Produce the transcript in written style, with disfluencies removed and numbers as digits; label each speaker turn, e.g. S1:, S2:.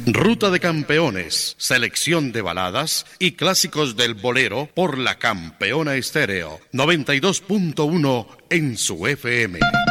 S1: Ruta de Campeones, selección de baladas y clásicos del bolero por la Campeona Estéreo, 92.1 en su FM.